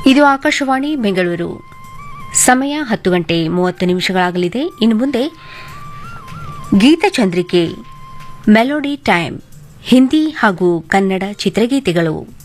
ಇದು ಆಕಾಶವಾಣಿ ಬೆಂಗಳೂರು. ಸಮಯ 10:30 ಇನ್ನು ಮುಂದೆ ಗೀತಚಂದ್ರಿಕೆ ಮೆಲೋಡಿ ಟೈಮ್, ಹಿಂದಿ ಹಾಗೂ ಕನ್ನಡ ಚಿತ್ರಗೀತೆಗಳು.